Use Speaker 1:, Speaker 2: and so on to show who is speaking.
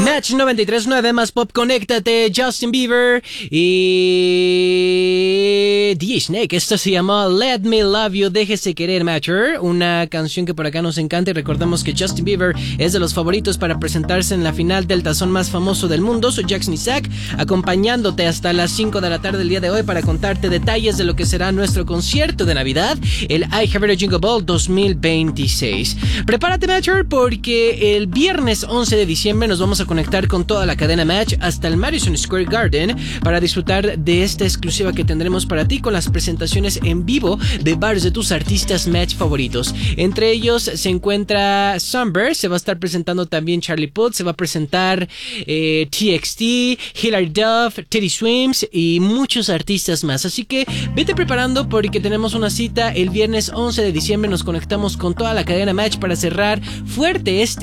Speaker 1: Match 93.9 más pop, conéctate, Justin Bieber y DJ Snake. Esto se llama Let Me Love You, Déjese Querer, Matcher. Una canción que por acá nos encanta y recordamos que Justin Bieber es de los favoritos para presentarse en la final del tazón más famoso del mundo. Soy Jackson Isaac, acompañándote hasta las 5 de la tarde del día de hoy para contarte detalles de lo que será nuestro concierto de Navidad, el I Have a Jingle Ball 2026. Prepárate, Matcher, porque el viernes 11 de diciembre nos vamos a conectar con toda la cadena Match hasta el Madison Square Garden para disfrutar de esta exclusiva que tendremos para ti con las presentaciones en vivo de varios de tus artistas Match favoritos. Entre ellos se encuentra Sunburst, se va a estar presentando también Charlie Puth, se va a presentar TXT, Hilary Duff, Teddy Swims y muchos artistas más. Así que vete preparando porque tenemos una cita el viernes 11 de diciembre. Nos conectamos con toda la cadena Match para cerrar fuerte este